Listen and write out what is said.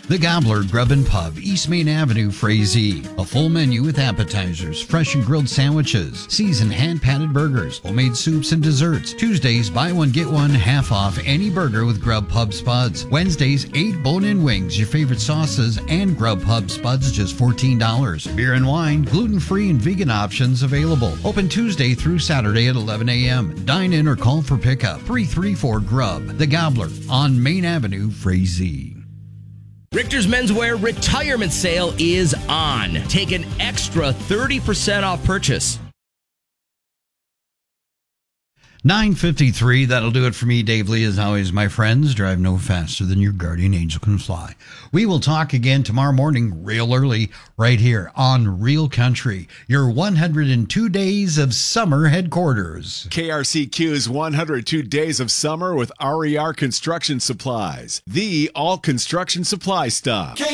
The Gobbler Grub and Pub, East Main Avenue, Frazee. A full menu with appetizers, fresh and grilled sandwiches, seasoned hand-patted burgers, homemade soups and desserts. Tuesdays, buy one, get one, half off any burger with Grub Pub Spuds. Wednesdays, 8 bone-in wings, your favorite sauces, and Grub Pub Spuds, just $14. Beer and wine, gluten-free and vegan options available. Open Tuesday through Saturday at 11 a.m. Dine in or call for pickup. 334-GRUB. The Gobbler on Main Avenue, Frazee. Richter's Menswear retirement sale is on. Take an extra 30% off purchase. 9:53, that'll do it for me, Dave Lee. As always, my friends, drive no faster than your guardian angel can fly. We will talk again tomorrow morning real early right here on Real Country, your 102 days of summer headquarters. KRCQ's 102 days of summer with RER Construction Supplies, the all construction supply stop.